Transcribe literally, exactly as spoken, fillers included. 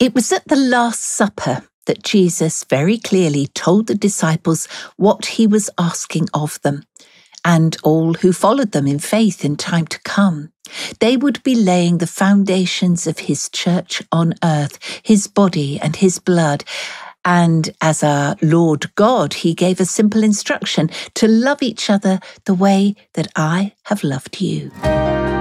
It was at the Last Supper that Jesus very clearly told the disciples what he was asking of them, and all who followed them in faith in time to come. They would be laying the foundations of his church on earth, his body and his blood. And as our Lord God, he gave a simple instruction to love each other the way that I have loved you.